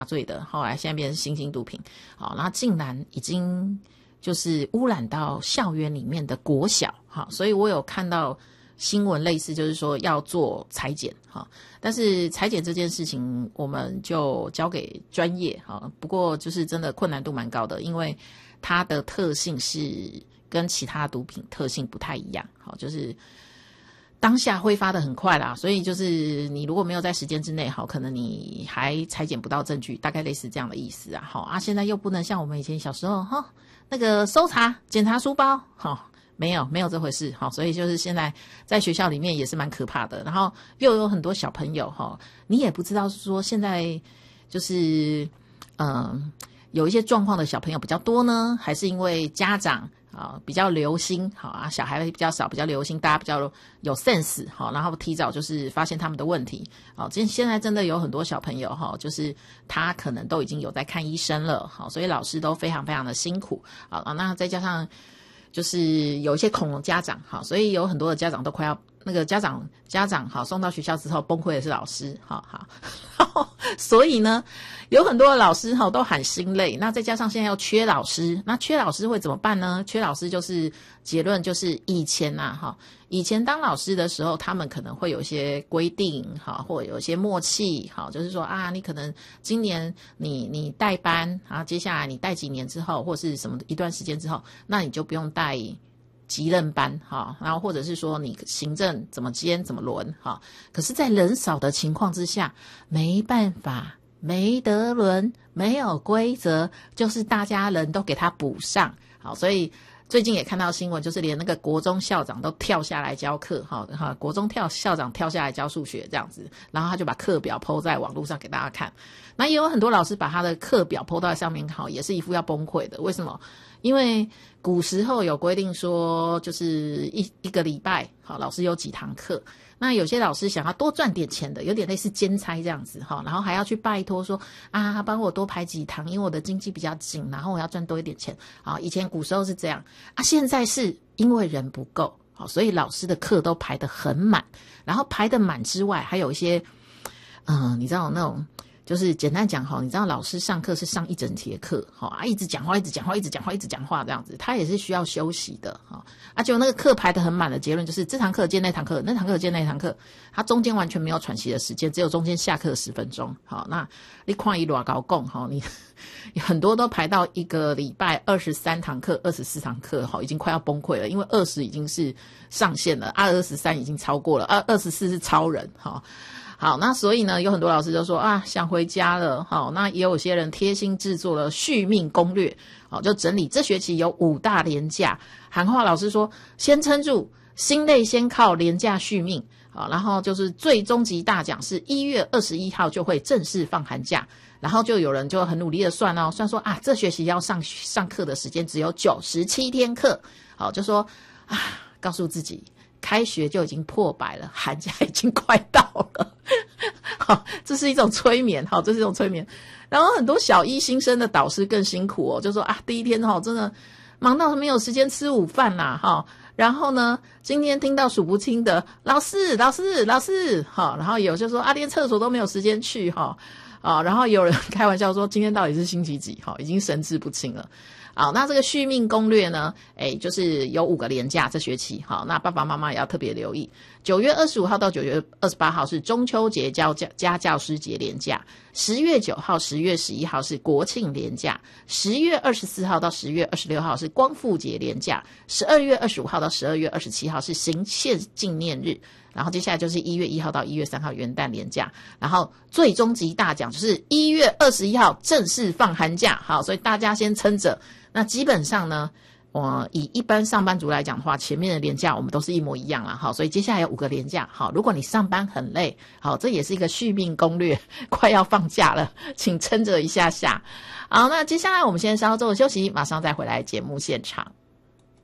罪的，后来现在变成新兴毒品，好，那竟然已经就是污染到校园里面的国小，好，所以我有看到新闻类似就是说要做裁剪，好，但是裁剪这件事情我们就交给专业，好，不过就是真的困难度蛮高的，因为它的特性是跟其他毒品特性不太一样，好，就是当下挥发的很快啦，所以就是你如果没有在时间之内，好，可能你还裁剪不到证据，大概类似这样的意思啊。好啊，现在又不能像我们以前小时候哈，那个搜查检查书包，好，没有这回事，好，所以就是现在在学校里面也是蛮可怕的。然后又有很多小朋友哈，你也不知道说现在就是有一些状况的小朋友比较多呢，还是因为家长比较留心，好啊，小孩比较少，比较留心，大家比较有 sense， 好，然后提早就是发现他们的问题，好，现在真的有很多小朋友哈，就是他可能都已经有在看医生了，好，所以老师都非常非常的辛苦，好，那再加上就是有一些恐龙家长，好，所以有很多的家长都快要那个家长好送到学校之后崩溃的是老师，好，所以呢，有很多的老师都喊心累，那再加上现在又缺老师，那缺老师会怎么办呢？缺老师就是结论就是以前当老师的时候，他们可能会有一些规定，或有一些默契，就是说啊，你可能今年你带班啊，接下来你带几年之后，或是什么一段时间之后，那你就不用带级任班，然后或者是说你行政怎么兼怎么轮，可是在人少的情况之下没办法，没得轮，没有规则，就是大家人都给他补上，好，所以最近也看到新闻，就是连那个国中校长都跳下来教课，国中校长跳下来教数学这样子，然后他就把课表 po 在网络上给大家看，那也有很多老师把他的课表 po 到上面，也是一副要崩溃的，为什么？因为古时候有规定说，就是一个礼拜，好，老师有几堂课。那有些老师想要多赚点钱的，有点类似兼差这样子，然后还要去拜托说啊，帮我多排几堂，因为我的经济比较紧，然后我要赚多一点钱。好，以前古时候是这样啊，现在是因为人不够，好，所以老师的课都排得很满，然后排得满之外，还有一些，你知道那种。就是简单讲你知道老师上课是上一整节课，一直讲话这样子，他也是需要休息的，结果那个课排得很满的结论就是这堂课接那堂课，那堂课接那堂课，他中间完全没有喘息的时间，只有中间下课10分钟，好，那你看一多高共，你很多都排到一个礼拜23堂课24堂课，已经快要崩溃了，因为20已经是上限了，23已经超过了，24是超人，好，那所以呢，有很多老师就说啊，想回家了。好，那也有些人贴心制作了续命攻略，好，就整理这学期有5大连假，喊话老师说，先撑住，心累先靠连假续命。好，然后就是最终极大奖是1月21号就会正式放寒假，然后就有人就很努力的算说啊，这学期要上课的时间只有97天课。好，就说啊，告诉自己。开学就已经破百了，寒假已经快到了。好，这是一种催眠，好，这是一种催眠。然后很多小一新生的导师更辛苦就说啊，第一天真的忙到没有时间吃午饭啦，然后呢，今天听到数不清的老师，好，然后有就说啊，连厕所都没有时间去然后有人开玩笑说今天到底是星期几，已经神志不清了。好，那这个续命攻略呢，就是有5个连假这学期，好，那爸爸妈妈也要特别留意。9月25号到9月28号是中秋节加教师节连假，10月9号、10月11号是国庆连假，10月24号到10月26号是光复节连假，12月25号到12月27号是行宪纪念日。然后接下来就是1月1号到1月3号元旦连假，然后最终极大奖就是1月21号正式放寒假，好，所以大家先撑着。那基本上呢，以一般上班族来讲的话，前面的连假我们都是一模一样啦，好，所以接下来有5个连假，好，如果你上班很累，好，这也是一个续命攻略，快要放假了，请撑着一下下。好，那接下来我们先稍作休息，马上再回来节目现场。